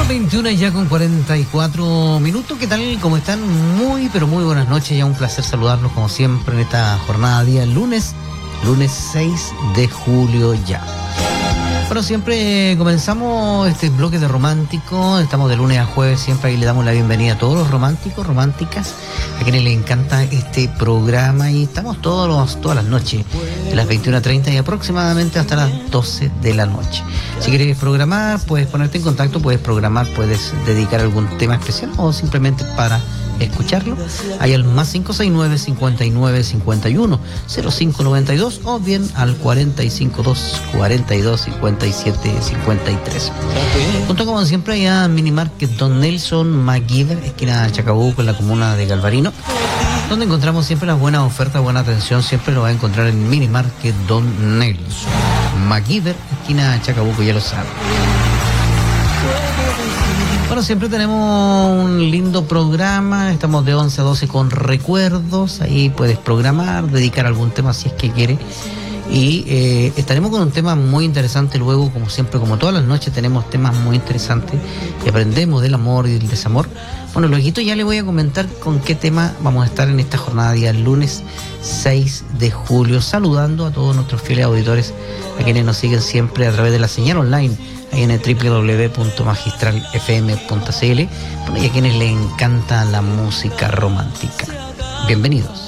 21 ya con 44 minutos. ¿Qué tal? ¿Cómo están? Muy, pero muy buenas noches. Ya un placer saludarlos como siempre en esta jornada día lunes 6 de julio ya. Bueno, siempre comenzamos este bloque de romántico. Estamos de lunes a jueves, siempre ahí le damos la bienvenida a todos los románticos, románticas, a quienes les encanta este programa. Y estamos todas las noches, de las 21:30 y aproximadamente hasta las 12 de la noche. Si quieres programar, puedes ponerte en contacto, puedes programar, puedes dedicar algún tema especial o simplemente para escucharlo. Hay al más 569 59 51 0592 o bien al 452 42 57 53. Junto como siempre hay a Minimarket Don Nelson McGiver, esquina Chacabuco, en la comuna de Galvarino, donde encontramos siempre las buenas ofertas, buena atención. Siempre lo va a encontrar en Minimarket Don Nelson McGiver, esquina Chacabuco, ya lo saben. Bueno, siempre tenemos un lindo programa. Estamos de 11 a 12 con recuerdos. Ahí puedes programar, dedicar algún tema si es que quieres. Y estaremos con un tema muy interesante luego, como siempre, como todas las noches tenemos temas muy interesantes y aprendemos del amor y del desamor. Bueno, luego ya les voy a comentar con qué tema vamos a estar en esta jornada día lunes 6 de julio, saludando a todos nuestros fieles auditores, a quienes nos siguen siempre a través de la señal online ahí en el www.magistralfm.cl, bueno, y a quienes les encanta la música romántica. Bienvenidos.